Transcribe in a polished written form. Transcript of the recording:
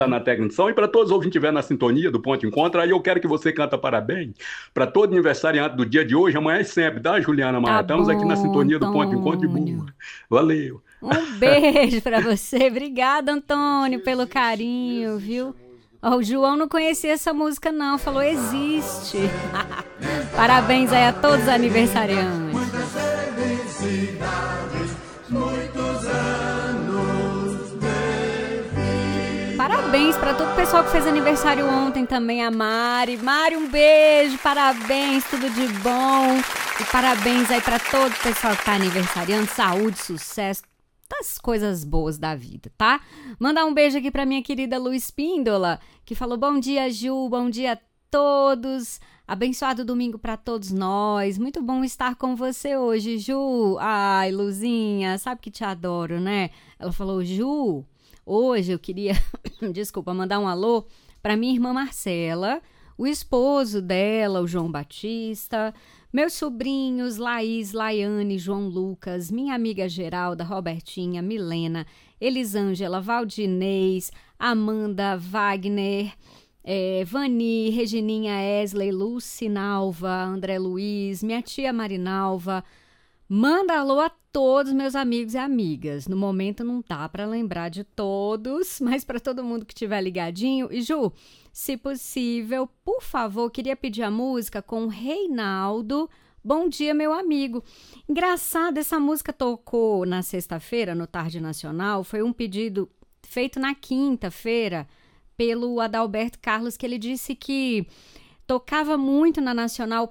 na técnica de som e para todos os ouvintes que estiver na sintonia do Ponto de Encontro, aí eu quero que você canta parabéns para todo aniversariante do dia de hoje, amanhã e sempre, tá, Juliana Maia? Tá Estamos aqui na bom, sintonia do Ponto de Encontro de boa. Antônio. Valeu. Um beijo pra você. Obrigada, Antônio, pelo carinho, viu? Ó, o João não conhecia essa música, não. Falou, existe. Parabéns aí a todos os aniversariantes. Muitas felicidades, muitos anos de vida. Parabéns para todo o pessoal que fez aniversário ontem também, a Mari. Mari, um beijo, parabéns, tudo de bom. E parabéns aí para todo o pessoal que tá aniversariando. Saúde, sucesso, das coisas boas da vida, tá? Mandar um beijo aqui pra minha querida Lu Espíndola, que falou bom dia, Ju, bom dia a todos. Abençoado domingo pra todos nós. Muito bom estar com você hoje, Ju. Ai, Luzinha, sabe que te adoro, né? Ela falou, Ju, hoje eu queria, desculpa, mandar um alô pra minha irmã Marcela, o esposo dela, o João Batista, meus sobrinhos, Laís, Laiane, João Lucas, minha amiga Geralda, Robertinha, Milena, Elisângela, Valdinez, Amanda, Wagner, Vani, Regininha, Esley, Lucinalva, André Luiz, minha tia Marinalva. Manda alô a todos meus amigos e amigas. No momento não tá para lembrar de todos, mas para todo mundo que estiver ligadinho. E Ju, se possível, por favor, queria pedir a música com o Reinaldo. Bom dia, meu amigo. Engraçado, essa música tocou na sexta-feira, no Tarde Nacional. Foi um pedido feito na quinta-feira pelo Adalberto Carlos, que ele disse que tocava muito na Nacional